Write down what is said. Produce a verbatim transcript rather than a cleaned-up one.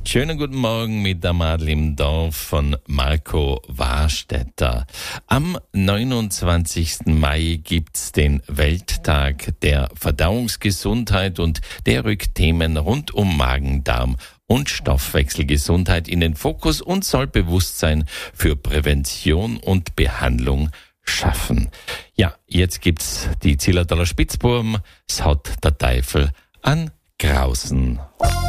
Schönen guten Morgen mit der Madel im Dorf von Marco Warstetter. Am neunundzwanzigsten Mai gibt's den Welttag der Verdauungsgesundheit und der rückt Themen rund um Magen, Darm und Stoffwechselgesundheit in den Fokus und soll Bewusstsein für Prävention und Behandlung schaffen. Ja, jetzt gibt's die Zillertaler Spitzbuben, es hat der Teufel an Grausen.